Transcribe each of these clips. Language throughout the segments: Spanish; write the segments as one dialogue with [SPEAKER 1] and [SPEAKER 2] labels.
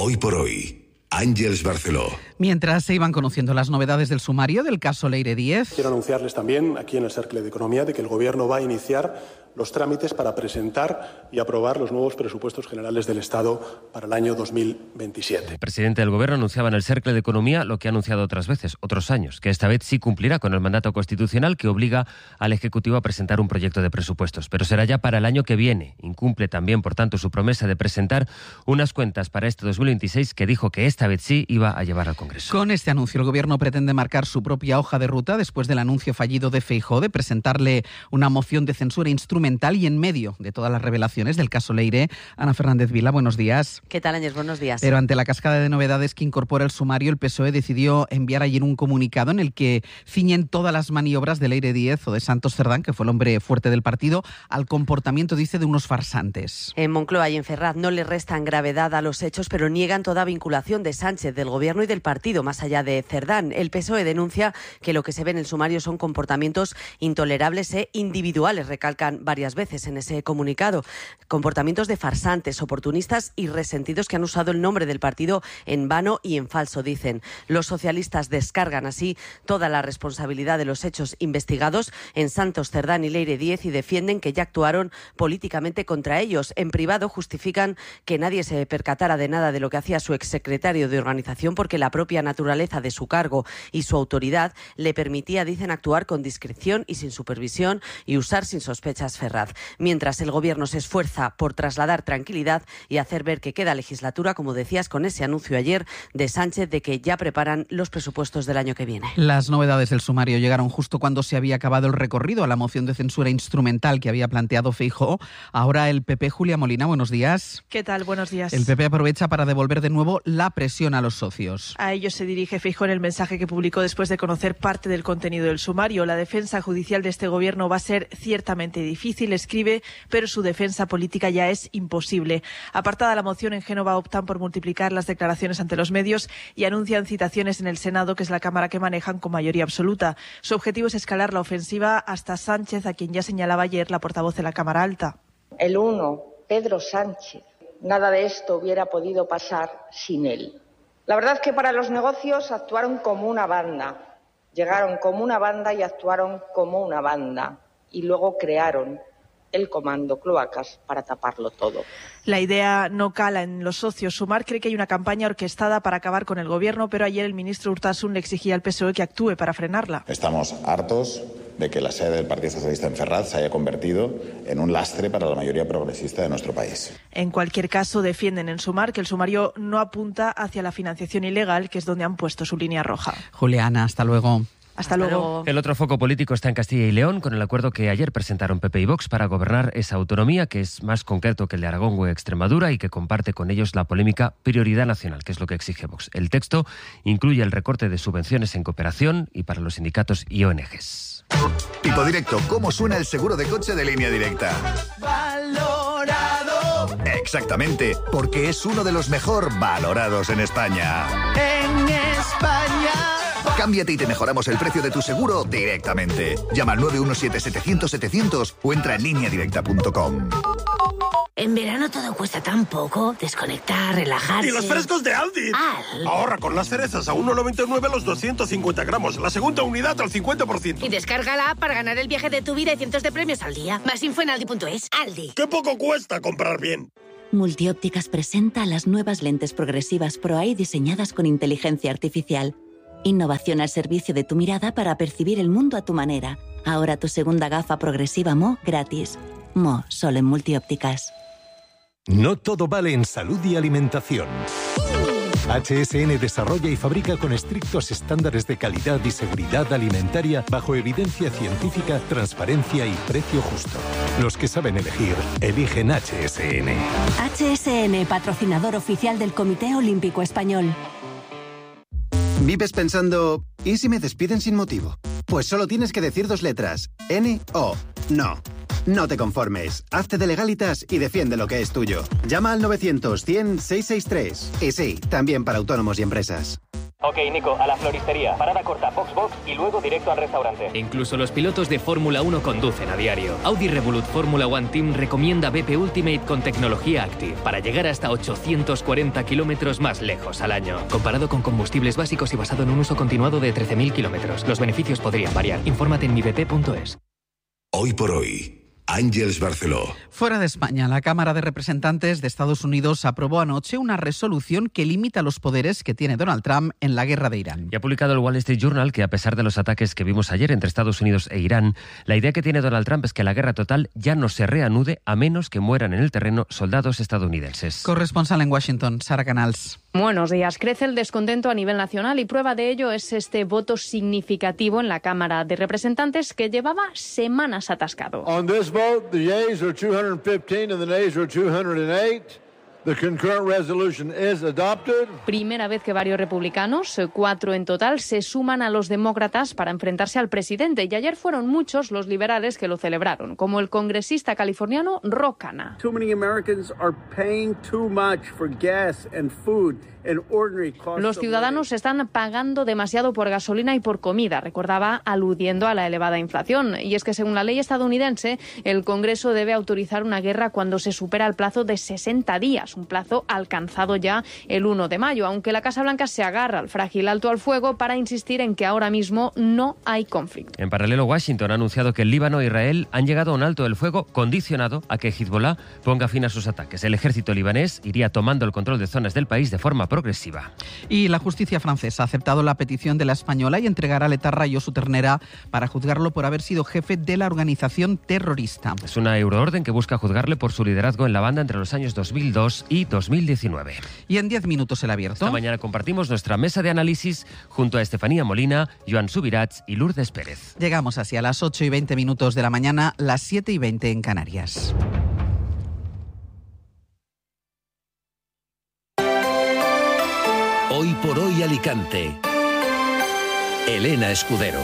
[SPEAKER 1] Hoy por hoy, Àngels Barceló.
[SPEAKER 2] Mientras se iban conociendo las novedades del sumario del caso Leire Díez.
[SPEAKER 3] Quiero anunciarles también aquí en el Cercle de Economía de que el Gobierno va a iniciar los trámites para presentar y aprobar los nuevos presupuestos generales del Estado para el año 2027.
[SPEAKER 4] El presidente del Gobierno anunciaba en el Cercle de Economía lo que ha anunciado otras veces, otros años, que esta vez sí cumplirá con el mandato constitucional que obliga al Ejecutivo a presentar un proyecto de presupuestos, pero será ya para el año que viene. Incumple también, por tanto, su promesa de presentar unas cuentas para este 2026 que dijo que esta vez sí iba a llevar al Congreso.
[SPEAKER 2] Con este anuncio, el Gobierno pretende marcar su propia hoja de ruta después del anuncio fallido de Feijóo de presentarle una moción de censura instrumental y en medio de todas las revelaciones del caso Leire. Ana Fernández Vila, buenos días.
[SPEAKER 5] ¿Qué tal, Ángels? Buenos días.
[SPEAKER 2] Pero ante la cascada de novedades que incorpora el sumario, el PSOE decidió enviar ayer un comunicado en el que ciñen todas las maniobras de Leire Díez o de Santos Cerdán, que fue el hombre fuerte del partido, al comportamiento, dice, de unos farsantes.
[SPEAKER 5] En Moncloa y en Ferraz no le restan gravedad a los hechos, pero niegan toda vinculación de Sánchez, del Gobierno y del partido, más allá de Cerdán. El PSOE denuncia que lo que se ve en el sumario son comportamientos intolerables e individuales, recalcan varias veces en ese comunicado. Comportamientos de farsantes, oportunistas y resentidos que han usado el nombre del partido en vano y en falso, dicen. Los socialistas descargan así toda la responsabilidad de los hechos investigados en Santos Cerdán y Leire Díez y defienden que ya actuaron políticamente contra ellos. En privado justifican que nadie se percatara de nada de lo que hacía su exsecretario de organización porque la propia naturaleza de su cargo y su autoridad le permitía, dicen, actuar con discreción y sin supervisión y usar sin sospechas Ferraz. Mientras el Gobierno se esfuerza por trasladar tranquilidad y hacer ver que queda legislatura, como decías, con ese anuncio ayer de Sánchez de que ya preparan los presupuestos del año que viene.
[SPEAKER 2] Las novedades del sumario llegaron justo cuando se había acabado el recorrido a la moción de censura instrumental que había planteado Feijóo. Ahora el PP, Julia Molina, buenos días.
[SPEAKER 6] ¿Qué tal? Buenos días.
[SPEAKER 2] El PP aprovecha para devolver de nuevo la presión a los socios.
[SPEAKER 6] A ellos se dirige Feijóo en el mensaje que publicó después de conocer parte del contenido del sumario. La defensa judicial de este Gobierno va a ser ciertamente difícil, escribe, pero su defensa política ya es imposible. Apartada la moción, en Génova optan por multiplicar las declaraciones ante los medios y anuncian citaciones en el Senado, que es la Cámara que manejan con mayoría absoluta. Su objetivo es escalar la ofensiva hasta Sánchez, a quien ya señalaba ayer la portavoz de la Cámara Alta.
[SPEAKER 7] El uno, Pedro Sánchez. Nada de esto hubiera podido pasar sin él. La verdad es que para los negocios actuaron como una banda. Llegaron como una banda y actuaron como una banda. Y luego crearon el comando Cloacas para taparlo todo.
[SPEAKER 6] La idea no cala en los socios. Sumar cree que hay una campaña orquestada para acabar con el Gobierno, pero ayer el ministro Urtasun le exigía al PSOE que actúe para frenarla.
[SPEAKER 8] Estamos hartos de que la sede del Partido Socialista en Ferraz se haya convertido en un lastre para la mayoría progresista de nuestro país.
[SPEAKER 6] En cualquier caso, defienden en Sumar que el sumario no apunta hacia la financiación ilegal, que es donde han puesto su línea roja.
[SPEAKER 2] Juliana, hasta luego.
[SPEAKER 6] Hasta luego.
[SPEAKER 4] El otro foco político está en Castilla y León, con el acuerdo que ayer presentaron PP y Vox para gobernar esa autonomía, que es más concreto que el de Aragón o Extremadura y que comparte con ellos la polémica prioridad nacional, que es lo que exige Vox. El texto incluye el recorte de subvenciones en cooperación y para los sindicatos y ONGs.
[SPEAKER 9] Tipo Directo, ¿cómo suena el seguro de coche de Línea Directa?
[SPEAKER 10] Valorado.
[SPEAKER 9] Exactamente, porque es uno de los mejor valorados en España.
[SPEAKER 10] En España.
[SPEAKER 9] Cámbiate y te mejoramos el precio de tu seguro directamente. Llama al 917-700-700 o entra en lineadirecta.com.
[SPEAKER 11] En verano todo cuesta tan poco. Desconectar, relajarse.
[SPEAKER 12] ¡Y los frescos de Aldi! Ahorra con las cerezas a 1,99 los 250 gramos. La segunda unidad al 50%.
[SPEAKER 11] Y descarga la app para ganar el viaje de tu vida y cientos de premios al día. Más info en aldi.es. Aldi.
[SPEAKER 12] ¡Qué poco cuesta comprar bien!
[SPEAKER 13] Multiópticas presenta las nuevas lentes progresivas Pro-Eye diseñadas con inteligencia artificial. Innovación al servicio de tu mirada para percibir el mundo a tu manera. Ahora tu segunda gafa progresiva Mo gratis. Mo, solo en Multiópticas.
[SPEAKER 14] No todo vale en salud y alimentación. HSN desarrolla y fabrica con estrictos estándares de calidad y seguridad alimentaria bajo evidencia científica, transparencia y precio justo. Los que saben elegir, eligen HSN.
[SPEAKER 15] HSN, patrocinador oficial del Comité Olímpico Español.
[SPEAKER 16] ¿Vives pensando, ¿y si me despiden sin motivo? Pues solo tienes que decir 2 letras, N-O. No. No te conformes. Hazte de Legalitas y defiende lo que es tuyo. Llama al 900 100 663. Y sí, también para autónomos y empresas.
[SPEAKER 17] Ok, Nico, a la floristería. Parada corta, box y luego directo al restaurante.
[SPEAKER 18] Incluso los pilotos de Fórmula 1 conducen a diario. Audi Revolut Fórmula One Team recomienda BP Ultimate con tecnología Active para llegar hasta 840 kilómetros más lejos al año. Comparado con combustibles básicos y basado en un uso continuado de 13.000 kilómetros. Los beneficios podrían variar. Infórmate en mibp.es.
[SPEAKER 1] Hoy por hoy, Ángeles Barceló.
[SPEAKER 2] Fuera de España, la Cámara de Representantes de Estados Unidos aprobó anoche una resolución que limita los poderes que tiene Donald Trump en la guerra de Irán.
[SPEAKER 4] Y ha publicado el Wall Street Journal que, a pesar de los ataques que vimos ayer entre Estados Unidos e Irán, la idea que tiene Donald Trump es que la guerra total ya no se reanude a menos que mueran en el terreno soldados estadounidenses.
[SPEAKER 2] Corresponsal en Washington, Sara Canals.
[SPEAKER 19] Buenos días. Crece el descontento a nivel nacional y prueba de ello es este voto significativo en la Cámara de Representantes que llevaba semanas atascado.
[SPEAKER 20] On this vote, the yeas are 215 and the nays are 208. The concurrent resolution is adopted.
[SPEAKER 19] Primera vez que varios republicanos, 4 en total, se suman a los demócratas para enfrentarse al presidente. Y ayer fueron muchos los liberales que lo celebraron, como el congresista californiano Ro Khanna.
[SPEAKER 21] Too many Americans are paying too much for gas and food.
[SPEAKER 19] Los ciudadanos están pagando demasiado por gasolina y por comida, recordaba, aludiendo a la elevada inflación. Y es que según la ley estadounidense, el Congreso debe autorizar una guerra cuando se supera el plazo de 60 días, un plazo alcanzado ya el 1 de mayo, aunque la Casa Blanca se agarra al frágil alto al fuego para insistir en que ahora mismo no hay conflicto.
[SPEAKER 4] En paralelo, Washington ha anunciado que el Líbano e Israel han llegado a un alto del fuego condicionado a que Hezbollah ponga fin a sus ataques. El ejército libanés iría tomando el control de zonas del país de forma progresiva.
[SPEAKER 2] Y la justicia francesa ha aceptado la petición de la española y entregará al etarra Josu Ternera para juzgarlo por haber sido jefe de la organización terrorista.
[SPEAKER 4] Es una euroorden que busca juzgarle por su liderazgo en la banda entre los años 2002 y 2019.
[SPEAKER 2] Y en 10 minutos el abierto.
[SPEAKER 4] Esta mañana compartimos nuestra mesa de análisis junto a Estefanía Molina, Joan Subirats y Lourdes Pérez.
[SPEAKER 2] Llegamos así a las 8:20 de la mañana, las 7:20 en Canarias.
[SPEAKER 1] Hoy por hoy Alicante. Elena Escudero.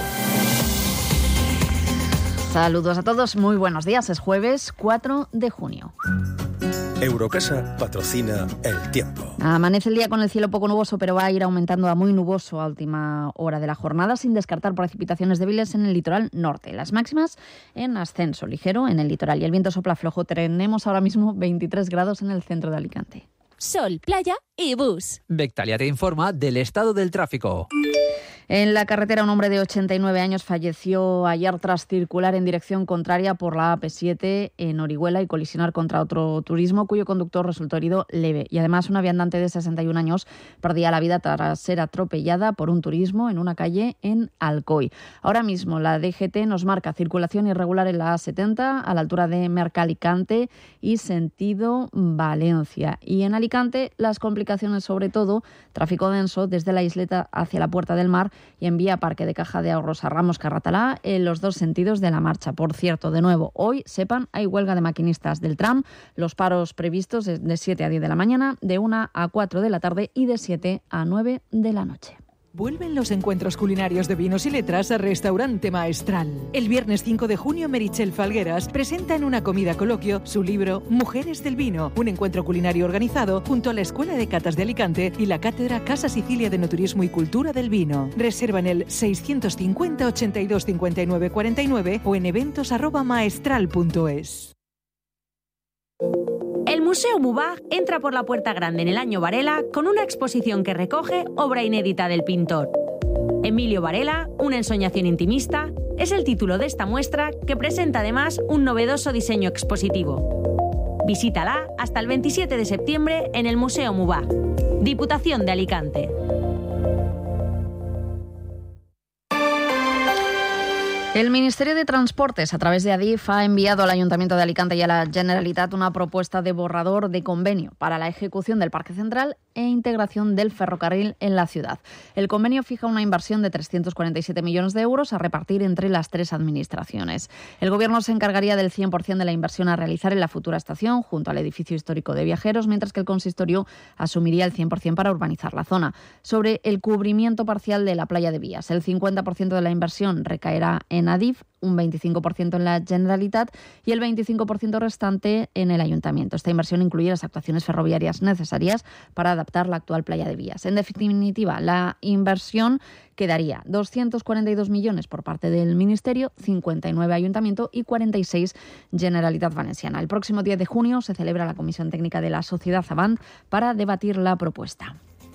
[SPEAKER 22] Saludos a todos, muy buenos días. Es jueves 4 de junio.
[SPEAKER 23] Eurocasa patrocina el tiempo.
[SPEAKER 22] Amanece el día con el cielo poco nuboso, pero va a ir aumentando a muy nuboso a última hora de la jornada, sin descartar precipitaciones débiles en el litoral norte. Las máximas en ascenso ligero en el litoral y el viento sopla flojo. Tenemos ahora mismo 23 grados en el centro de Alicante.
[SPEAKER 24] Sol, playa y bus.
[SPEAKER 25] Bectalia te informa del estado del tráfico.
[SPEAKER 22] En la carretera, un hombre de 89 años falleció ayer tras circular en dirección contraria por la AP7 en Orihuela y colisionar contra otro turismo cuyo conductor resultó herido leve. Y además una viandante de 61 años perdía la vida tras ser atropellada por un turismo en una calle en Alcoy. Ahora mismo la DGT nos marca circulación irregular en la A70 a la altura de Mercalicante y sentido Valencia. Y en Alicante las complicaciones, sobre todo tráfico denso desde la isleta hacia la Puerta del Mar y en vía Parque de Caja de Ahorros a Ramos Carratalá en los dos sentidos de la marcha. Por cierto, de nuevo, hoy, sepan, hay huelga de maquinistas del tram. Los paros previstos de 7 a 10 de la mañana, de 1 a 4 de la tarde y de 7 a 9 de la noche.
[SPEAKER 26] Vuelven los encuentros culinarios de vinos y letras a Restaurante Maestral. El viernes 5 de junio, Meritxell Falgueras presenta en una comida coloquio su libro Mujeres del Vino, un encuentro culinario organizado junto a la Escuela de Catas de Alicante y la Cátedra Casa Sicilia de Enoturismo y Cultura del Vino. Reserva en el 650 82 59 49 o en eventos@maestral.es.
[SPEAKER 27] El Museo Mubach entra por la Puerta Grande en el año Varela con una exposición que recoge obra inédita del pintor. Emilio Varela, una ensoñación intimista, es el título de esta muestra que presenta además un novedoso diseño expositivo. Visítala hasta el 27 de septiembre en el Museo Mubach. Diputación de Alicante.
[SPEAKER 22] El Ministerio de Transportes, a través de Adif, ha enviado al Ayuntamiento de Alicante y a la Generalitat una propuesta de borrador de convenio para la ejecución del Parque Central e integración del ferrocarril en la ciudad. El convenio fija una inversión de 347 millones de euros a repartir entre las tres administraciones. El Gobierno se encargaría del 100% de la inversión a realizar en la futura estación, junto al edificio histórico de viajeros, mientras que el consistorio asumiría el 100% para urbanizar la zona. Sobre el cubrimiento parcial de la playa de Vías, el 50% de la inversión recaerá en Adif, un 25% en la Generalitat y el 25% restante en el Ayuntamiento. Esta inversión incluye las actuaciones ferroviarias necesarias para adaptar la actual playa de Vías. En definitiva, la inversión quedaría 242 millones por parte del Ministerio, 59 Ayuntamiento y 46 Generalitat Valenciana. El próximo 10 de junio se celebra la Comisión Técnica de la Sociedad Avant para debatir la propuesta.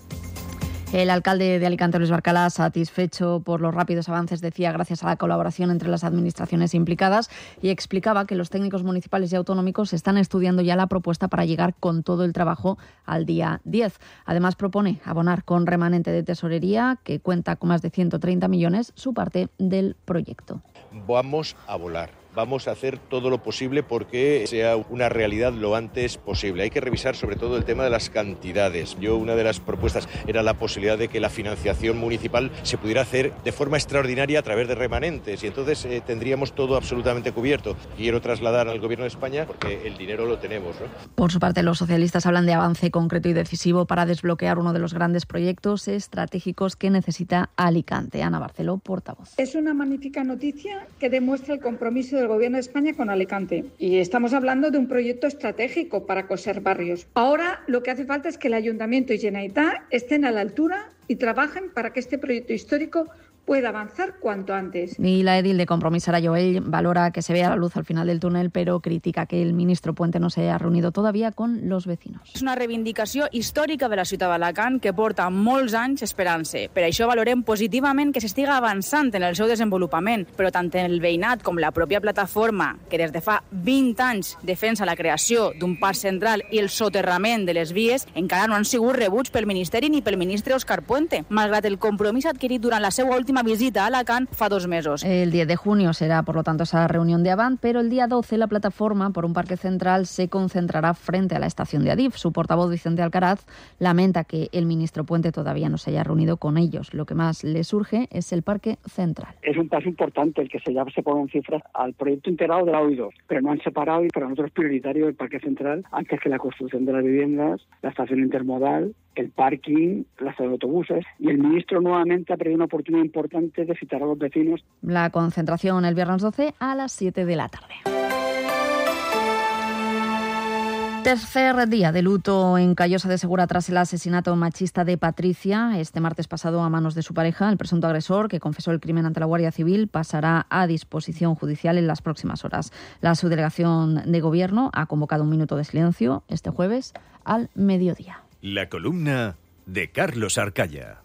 [SPEAKER 22] El alcalde de Alicante, Luis Barcalá, satisfecho por los rápidos avances, decía gracias a la colaboración entre las administraciones implicadas, y explicaba que los técnicos municipales y autonómicos están estudiando ya la propuesta para llegar con todo el trabajo al día 10. Además, propone abonar con remanente de tesorería, que cuenta con más de 130 millones, su parte del proyecto.
[SPEAKER 3] Vamos a volar. Vamos a hacer todo lo posible porque sea una realidad lo antes posible. Hay que revisar sobre todo el tema de las cantidades. Una de las propuestas era la posibilidad de que la financiación municipal se pudiera hacer de forma extraordinaria a través de remanentes y entonces tendríamos todo absolutamente cubierto. Quiero trasladar al Gobierno de España porque el dinero lo tenemos, ¿no?
[SPEAKER 22] Por su parte, los socialistas hablan de avance concreto y decisivo para desbloquear uno de los grandes proyectos estratégicos que necesita Alicante. Ana Barceló, portavoz.
[SPEAKER 5] Es una magnífica noticia que demuestra el compromiso del Gobierno de España con Alicante. Y estamos hablando de un proyecto estratégico para coser barrios. Ahora lo que hace falta es que el Ayuntamiento y Generalitat estén a la altura y trabajen para que este proyecto histórico pueda avanzar cuanto antes.
[SPEAKER 22] Y la edil de Compromís, Sara Joel, valora que se vea la luz al final del túnel, pero critica que el ministro Puente no se haya reunido todavía con los vecinos.
[SPEAKER 6] És una reivindicació històrica de la ciutat d'Alacant que porta molts anys esperant-se. Per això valorem positivament que s'estiga avançant en el seu desenvolupament, però tant el veïnat com la pròpia plataforma, que des de fa 20 anys defensa la creació d'un parc central i el soterrament de les vies, encara no han sigut rebuts pel Ministeri ni pel ministre Òscar Puente, malgrat el compromís adquirit durant la seva última visita a Alacant fa 2 mesos.
[SPEAKER 22] El 10 de junio será, por lo tanto, esa reunión de Avant, pero el día 12 la plataforma por un parque central se concentrará frente a la estación de Adif. Su portavoz, Vicente Alcaraz, lamenta que el ministro Puente todavía no se haya reunido con ellos. Lo que más le surge es el parque central.
[SPEAKER 7] Es un paso importante el que ya se pongan cifras al proyecto integrado de la OI2, pero no han separado, y para nosotros es prioritario el parque central antes que la construcción de las viviendas, la estación intermodal, el parking, la estación de autobuses, y el ministro nuevamente ha perdido una oportunidad importante de citar a los vecinos.
[SPEAKER 22] La concentración el viernes 12 a las 7 de la tarde. Tercer día de luto en Callosa de Segura tras el asesinato machista de Patricia. Este martes pasado a manos de su pareja, el presunto agresor, que confesó el crimen ante la Guardia Civil, pasará a disposición judicial en las próximas horas. La subdelegación de Gobierno ha convocado un minuto de silencio este jueves al mediodía.
[SPEAKER 8] La columna de Carlos Arcaya.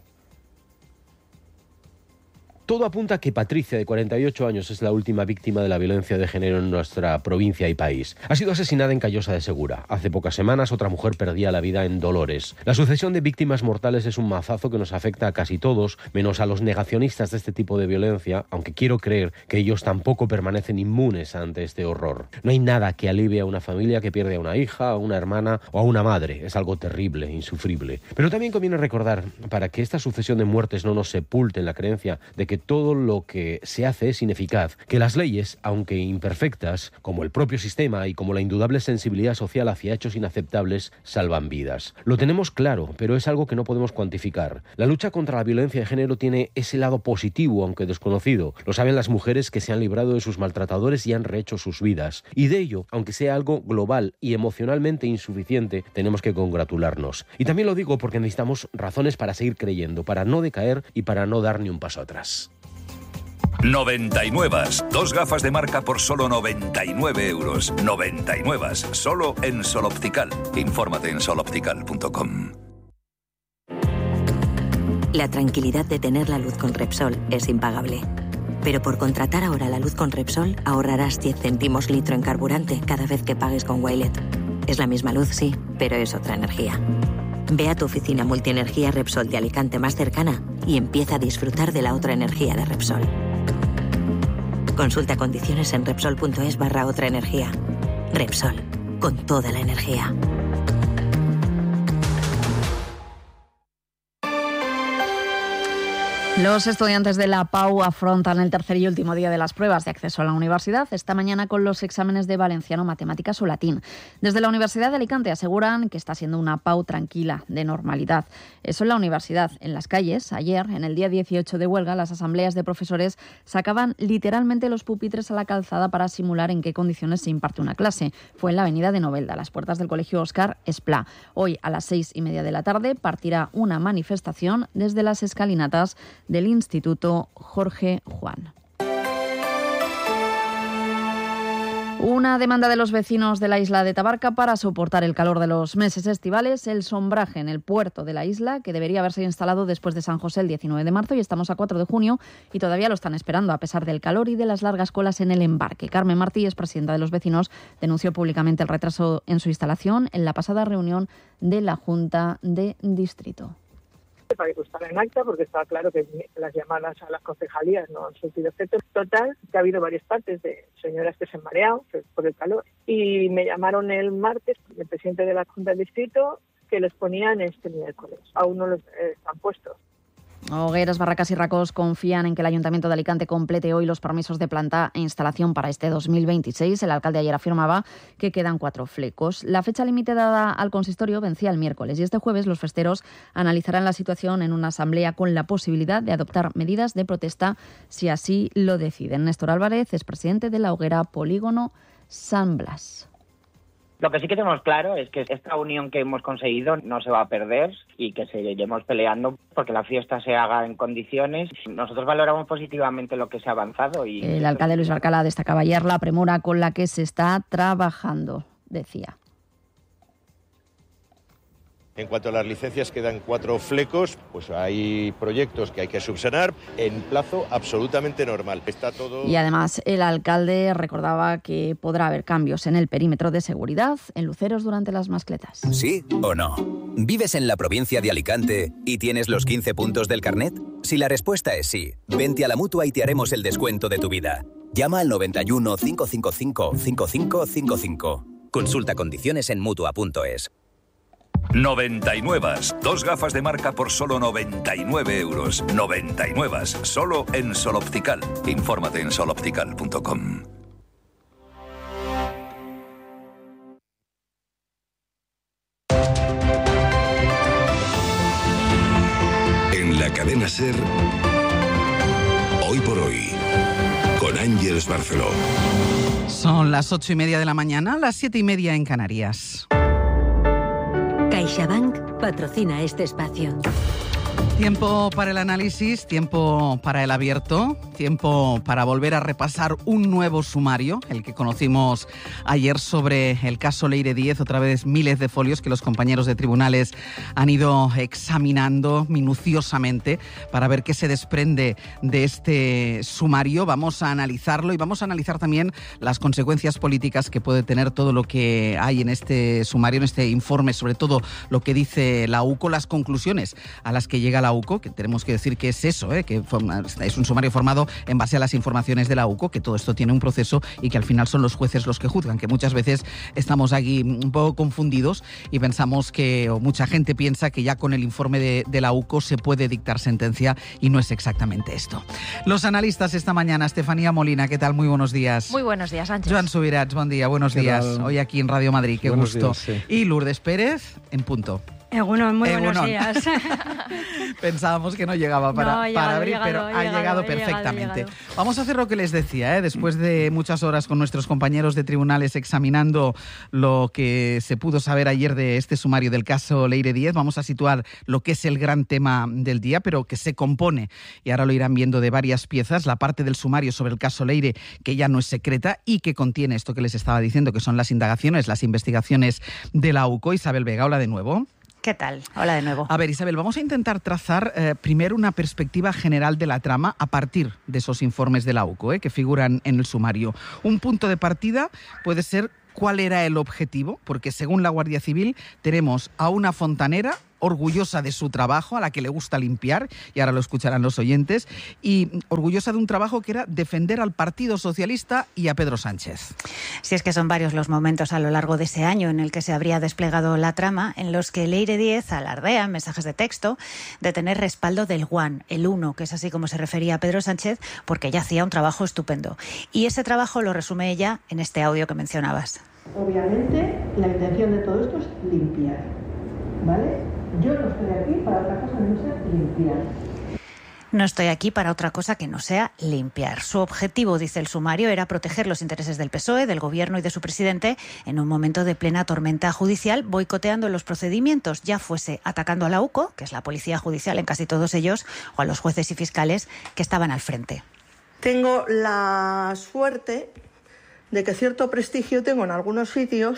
[SPEAKER 9] Todo apunta a que Patricia, de 48 años, es la última víctima de la violencia de género en nuestra provincia y país. Ha sido asesinada en Callosa de Segura. Hace pocas semanas otra mujer perdía la vida en Dolores. La sucesión de víctimas mortales es un mazazo que nos afecta a casi todos, menos a los negacionistas de este tipo de violencia, aunque quiero creer que ellos tampoco permanecen inmunes ante este horror. No hay nada que alivie a una familia que pierde a una hija, a una hermana o a una madre. Es algo terrible, insufrible. Pero también conviene recordar, para que esta sucesión de muertes no nos sepulte en la creencia de que todo lo que se hace es ineficaz, que las leyes, aunque imperfectas, como el propio sistema y como la indudable sensibilidad social hacia hechos inaceptables, salvan vidas. Lo tenemos claro, pero es algo que no podemos cuantificar. La lucha contra la violencia de género tiene ese lado positivo, aunque desconocido. Lo saben las mujeres que se han librado de sus maltratadores y han rehecho sus vidas. Y de ello, aunque sea algo global y emocionalmente insuficiente, tenemos que congratularnos. Y también lo digo porque necesitamos razones para seguir creyendo, para no decaer y para no dar ni un paso atrás.
[SPEAKER 10] 99. 2 gafas de marca por solo 99 euros. 99. Solo en Sol Optical. Infórmate en soloptical.com.
[SPEAKER 28] La tranquilidad de tener la luz con Repsol es impagable. Pero por contratar ahora la luz con Repsol ahorrarás 10 céntimos litro en carburante cada vez que pagues con Wilet. Es la misma luz, sí, pero es otra energía. Ve a tu oficina multienergía Repsol de Alicante más cercana y empieza a disfrutar de la otra energía de Repsol. Consulta condiciones en Repsol.es/otra energía. Repsol, con toda la energía.
[SPEAKER 22] Los estudiantes de la PAU afrontan el tercer y último día de las pruebas de acceso a la universidad esta mañana con los exámenes de valenciano, matemáticas o latín. Desde la Universidad de Alicante aseguran que está siendo una PAU tranquila, de normalidad. Eso en la universidad. En las calles, ayer, en el día 18 de huelga, las asambleas de profesores sacaban literalmente los pupitres a la calzada para simular en qué condiciones se imparte una clase. Fue en la avenida de Novelda, a las puertas del Colegio Óscar Esplá. Hoy, a las 6:30 de la tarde, partirá una manifestación desde las escalinatas del Instituto Jorge Juan. Una demanda de los vecinos de la isla de Tabarca para soportar el calor de los meses estivales, el sombraje en el puerto de la isla, que debería haberse instalado después de San José el 19 de marzo y estamos a 4 de junio y todavía lo están esperando a pesar del calor y de las largas colas en el embarque. Carmen Martí, es presidenta de los vecinos, denunció públicamente el retraso en su instalación en la pasada reunión de la Junta de Distrito.
[SPEAKER 11] Para que constara en acta, porque estaba claro que las llamadas a las concejalías no han surtido efecto. Total, que ha habido varias partes de señoras que se han mareado por el calor. Y me llamaron el martes, el presidente de la Junta del Distrito, que los ponían este miércoles. Aún no los están puestos.
[SPEAKER 22] Hogueras, Barracas y Racós confían en que el Ayuntamiento de Alicante complete hoy los permisos de planta e instalación para este 2026. El alcalde ayer afirmaba que quedan 4 flecos. La fecha límite dada al consistorio vencía el miércoles y este jueves los festeros analizarán la situación en una asamblea con la posibilidad de adoptar medidas de protesta si así lo deciden. Néstor Álvarez es presidente de la Hoguera Polígono San Blas.
[SPEAKER 12] Lo que sí que tenemos claro es que esta unión que hemos conseguido no se va a perder y que seguiremos peleando porque la fiesta se haga en condiciones. Nosotros valoramos positivamente lo que se ha avanzado.
[SPEAKER 22] El alcalde Luis Barcala destacaba ayer la premura con la que se está trabajando, decía.
[SPEAKER 3] En cuanto a las licencias, quedan 4 flecos, pues hay proyectos que hay que subsanar en plazo absolutamente normal. Está todo.
[SPEAKER 22] Y además el alcalde recordaba que podrá haber cambios en el perímetro de seguridad en luceros durante las mascletas.
[SPEAKER 13] ¿Sí o no? ¿Vives en la provincia de Alicante y tienes los 15 puntos del carnet? Si la respuesta es sí, vente a la Mutua y te haremos el descuento de tu vida. Llama al 91 555 5555. Consulta condiciones en Mutua.es.
[SPEAKER 10] 99. 2 gafas de marca por solo 99 euros. 99. Solo en Sol Optical. Infórmate en soloptical.com.
[SPEAKER 14] En la cadena SER, Hoy por Hoy, con Ángeles Barceló.
[SPEAKER 2] Son las 8:30 de la mañana, las 7:30 en Canarias.
[SPEAKER 28] CaixaBank patrocina este espacio.
[SPEAKER 2] Tiempo para el análisis, tiempo para el abierto, tiempo para volver a repasar un nuevo sumario, el que conocimos ayer sobre el caso Leire Díez, otra vez miles de folios que los compañeros de tribunales han ido examinando minuciosamente para ver qué se desprende de este sumario. Vamos a analizarlo y vamos a analizar también las consecuencias políticas que puede tener todo lo que hay en este sumario, en este informe, sobre todo lo que dice la UCO, las conclusiones a las que llega la UCO, que tenemos que decir que es eso, que es un sumario formado en base a las informaciones de la UCO, que todo esto tiene un proceso y que al final son los jueces los que juzgan, que muchas veces estamos aquí un poco confundidos y pensamos que, o mucha gente piensa que ya con el informe de la UCO se puede dictar sentencia y no es exactamente esto. Los analistas esta mañana, Estefanía Molina, ¿qué tal? Muy buenos días.
[SPEAKER 15] Muy buenos días, Sánchez.
[SPEAKER 2] Joan Subirats, buen día, buenos días. Hoy aquí en Radio Madrid, qué buenos gusto. Días, sí. Y Lourdes Pérez, en punto.
[SPEAKER 15] Egunon, muy buenos días.
[SPEAKER 2] Pensábamos que no llegaba para abrir, pero ha llegado perfectamente. Vamos a hacer lo que les decía, después de muchas horas con nuestros compañeros de tribunales examinando lo que se pudo saber ayer de este sumario del caso Leire Díez. Vamos a situar lo que es el gran tema del día, pero que se compone, y ahora lo irán viendo, de varias piezas. La parte del sumario sobre el caso Leire, que ya no es secreta y que contiene esto que les estaba diciendo, que son las indagaciones, las investigaciones de la UCO. Isabel Vega, hola de nuevo.
[SPEAKER 15] ¿Qué tal? Hola de nuevo.
[SPEAKER 2] A ver, Isabel, vamos a intentar trazar primero una perspectiva general de la trama a partir de esos informes de la UCO que figuran en el sumario. Un punto de partida puede ser cuál era el objetivo, porque según la Guardia Civil tenemos a una fontanera, orgullosa de su trabajo, a la que le gusta limpiar, y ahora lo escucharán los oyentes, y orgullosa de un trabajo que era defender al Partido Socialista y a Pedro Sánchez.
[SPEAKER 15] Si es que son varios los momentos a lo largo de ese año en el que se habría desplegado la trama, en los que Leire Díez alardea en mensajes de texto de tener respaldo del One, el uno, que es así como se refería a Pedro Sánchez, porque ella hacía un trabajo estupendo. Y ese trabajo lo resume ella en este audio que mencionabas.
[SPEAKER 1] Obviamente, la intención de todo esto es limpiar, ¿vale? Yo no estoy aquí para otra cosa que no sea limpiar.
[SPEAKER 15] No estoy aquí para otra cosa que no sea limpiar. Su objetivo, dice el sumario, era proteger los intereses del PSOE, del Gobierno y de su presidente en un momento de plena tormenta judicial, boicoteando los procedimientos, ya fuese atacando a la UCO, que es la policía judicial en casi todos ellos, o a los jueces y fiscales que estaban al frente.
[SPEAKER 1] Tengo la suerte de que cierto prestigio tengo en algunos sitios.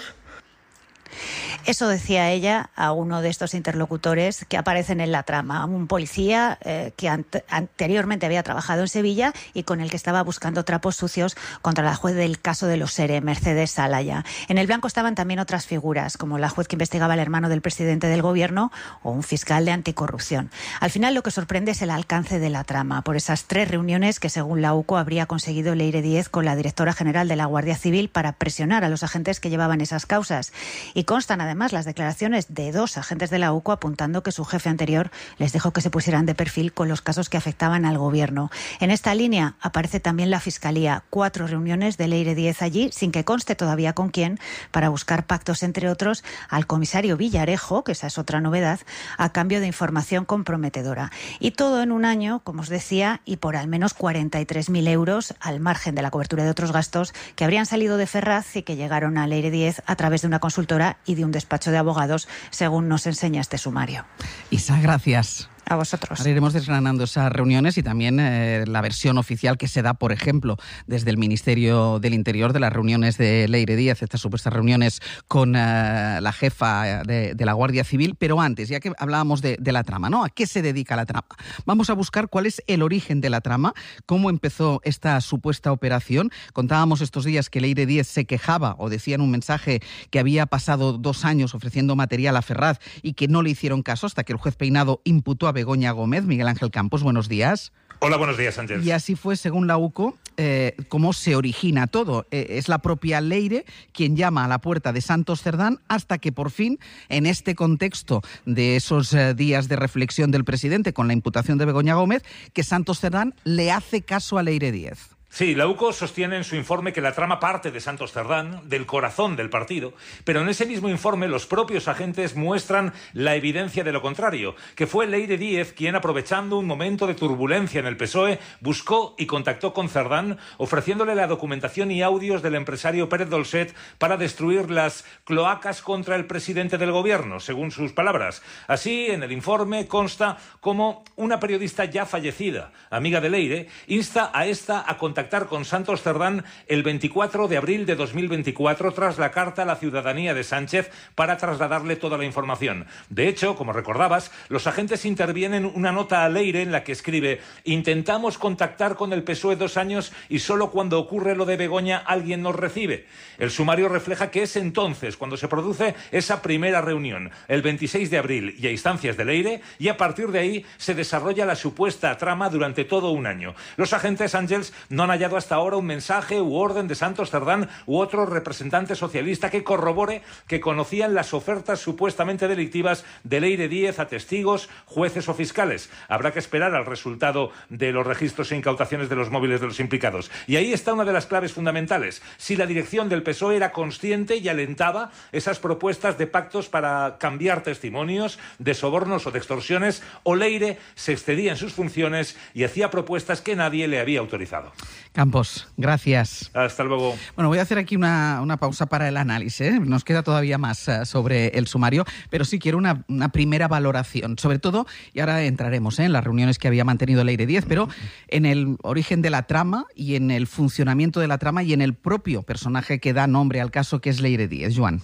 [SPEAKER 15] Eso decía ella a uno de estos interlocutores que aparecen en la trama, un policía que anteriormente había trabajado en Sevilla y con el que estaba buscando trapos sucios contra la juez del caso de los SERE, Mercedes Salaya. En el blanco estaban también otras figuras, como la juez que investigaba al hermano del presidente del Gobierno o un fiscal de anticorrupción. Al final lo que sorprende es el alcance de la trama, por esas 3 reuniones que según la UCO habría conseguido Leire Díez con la directora general de la Guardia Civil para presionar a los agentes que llevaban esas causas. Y constan además las declaraciones de 2 agentes de la UCO apuntando que su jefe anterior les dijo que se pusieran de perfil con los casos que afectaban al Gobierno. En esta línea aparece también la Fiscalía. 4 reuniones de Leire Díez allí, sin que conste todavía con quién, para buscar pactos, entre otros, al comisario Villarejo, que esa es otra novedad, a cambio de información comprometedora. Y todo en un año, como os decía, y por al menos 43.000 euros, al margen de la cobertura de otros gastos que habrían salido de Ferraz y que llegaron a Leire Díez a través de una consultora y de un despacho de abogados, según nos enseña este sumario.
[SPEAKER 2] Isa, gracias.
[SPEAKER 15] A vosotros.
[SPEAKER 2] Ahora iremos desgranando esas reuniones y también la versión oficial que se da, por ejemplo, desde el Ministerio del Interior de las reuniones de Leire Díez, estas supuestas reuniones con la jefa de la Guardia Civil. Pero antes, ya que hablábamos de la trama, ¿no? ¿A qué se dedica la trama? Vamos a buscar cuál es el origen de la trama, cómo empezó esta supuesta operación. Contábamos estos días que Leire Díez se quejaba o decía en un mensaje que había pasado 2 años ofreciendo material a Ferraz y que no le hicieron caso hasta que el juez Peinado imputó a Begoña Gómez. Miguel Ángel Campos, buenos días.
[SPEAKER 4] Hola, buenos días, Ángel.
[SPEAKER 2] Y así fue, según la UCO, cómo se origina todo. Es la propia Leire quien llama a la puerta de Santos Cerdán hasta que por fin, en este contexto de esos días de reflexión del presidente con la imputación de Begoña Gómez, que Santos Cerdán le hace caso a Leire Díez.
[SPEAKER 4] Sí, la UCO sostiene en su informe que la trama parte de Santos Cerdán, del corazón del partido, pero en ese mismo informe los propios agentes muestran la evidencia de lo contrario, que fue Leire Díez quien, aprovechando un momento de turbulencia en el PSOE, buscó y contactó con Cerdán, ofreciéndole la documentación y audios del empresario Pérez Dolcet para destruir las cloacas contra el presidente del Gobierno, según sus palabras. Así, en el informe consta cómo una periodista ya fallecida, amiga de Leire, insta a esta a contactar con Santos Cerdán el 24 de abril de 2024 tras la carta a la ciudadanía de Sánchez para trasladarle toda la información. De hecho, como recordabas, los agentes intervienen una nota a Leire en la que escribe: intentamos contactar con el PSOE 2 años y solo cuando ocurre lo de Begoña alguien nos recibe. El sumario refleja que es entonces cuando se produce esa primera reunión, el 26 de abril y a instancias de Leire, y a partir de ahí se desarrolla la supuesta trama durante todo un año. Los agentes, Ángels, no han hallado hasta ahora un mensaje u orden de Santos Cerdán u otro representante socialista que corrobore que conocían las ofertas supuestamente delictivas de Leire Díez a testigos, jueces o fiscales. Habrá que esperar al resultado de los registros e incautaciones de los móviles de los implicados. Y ahí está una de las claves fundamentales. Si la dirección del PSOE era consciente y alentaba esas propuestas de pactos para cambiar testimonios, de sobornos o de extorsiones, o Leire se excedía en sus funciones y hacía propuestas que nadie le había autorizado.
[SPEAKER 2] Campos, gracias.
[SPEAKER 4] Hasta luego.
[SPEAKER 2] Bueno, voy a hacer aquí una pausa para el análisis, ¿eh? Nos queda todavía más sobre el sumario, pero sí quiero una primera valoración, sobre todo, y ahora entraremos en las reuniones que había mantenido Leire Díez, pero en el origen de la trama y en el funcionamiento de la trama y en el propio personaje que da nombre al caso, que es Leire Díez. Joan.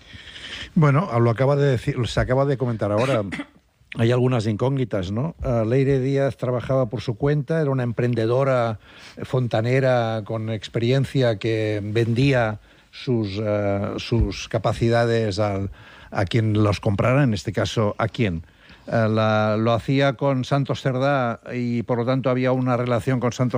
[SPEAKER 16] Bueno, lo acaba de decir, se acaba de comentar ahora. Hay algunas incógnitas, ¿no? Leire Díez trabajaba por su cuenta, era una emprendedora fontanera con experiencia que vendía sus capacidades a quien los comprara, en este caso, ¿a quién? lo hacía con Santos Cerdá y por lo tanto había una relación con Santos